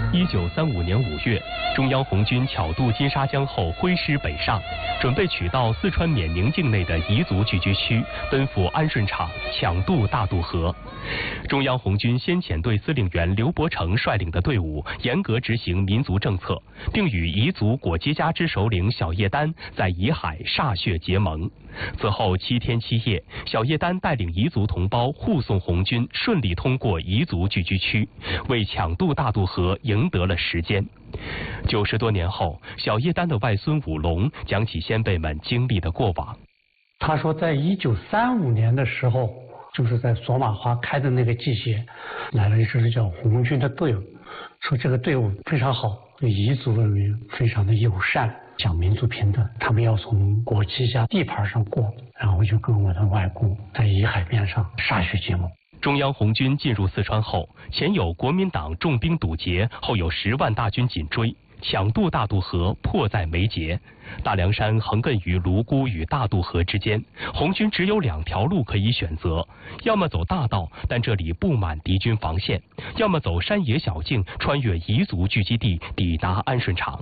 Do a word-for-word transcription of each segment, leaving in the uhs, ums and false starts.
一九三五年五月，中央红军巧渡金沙江后挥师北上，准备取道四川缅宁境内的彝族聚居区，奔赴安顺场，抢渡大渡河。中央红军先遣队司令员刘伯承率领的队伍，严格执行民族政策，并与彝族果基家之首领小叶丹在彝海歃血结盟。此后七天七夜，小叶丹带领彝族同胞护送红军顺利通过彝族聚居区，为抢渡大渡河赢得了时间。九十多年后，小叶丹的外孙武龙讲起先辈们经历的过往。 他说，在一九三五年的时候，就是在索马花开的那个季节，来了一支叫红军的队伍，说这个队伍非常好，对彝族人民非常的友善，讲民族平等。他们要从果基家地盘上过，然后就跟我的外公在彝海边上歃血结盟。 中央红军进入四川后，前有国民党重兵堵截，后有十万大军紧追，抢渡大渡河迫在眉睫。大凉山横亘于泸沽与大渡河之间，红军只有两条路可以选择，要么走大道，但这里布满敌军防线，要么走山野小径，穿越彝族聚集地，抵达安顺场。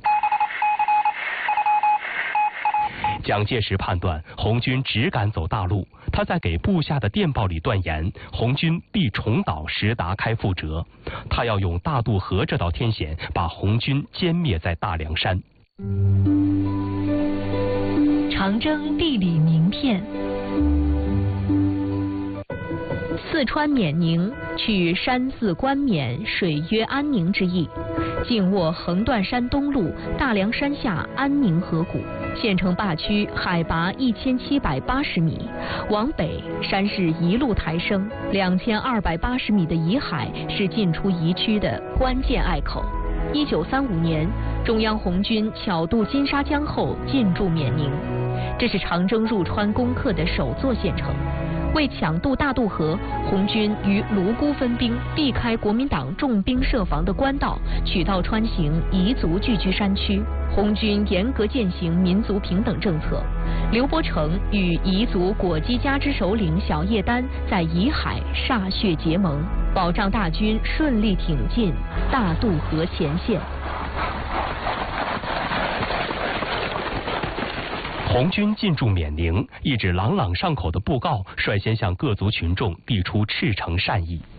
蒋介石判断红军只敢走大路，他在给部下的电报里断言，红军必重蹈石达开覆辙，他要用大渡河这道天险，把红军歼灭在大凉山。 长征地理名片。四川缅宁取山字冠冕，水曰安宁之意，紧握横断山东路大凉山下安宁河谷，县城坝区海拔一千七百八十米，往北山势一路抬升，两千二百八十米的彝海是进出彝区的关键隘口。一九三五年，中央红军巧渡金沙江后进驻缅宁，这是长征入川攻克的首座县城。为抢渡大渡河，红军于泸沽分兵，避开国民党重兵设防的官道，取道穿行彝族聚居山区。红军严格践行民族平等政策。刘伯承与彝族果基家之首领小叶丹在彝海歃血结盟，保障大军顺利挺进大渡河前线。 红军进驻缅宁，一纸朗朗上口的布告率先向各族群众递出赤诚善意。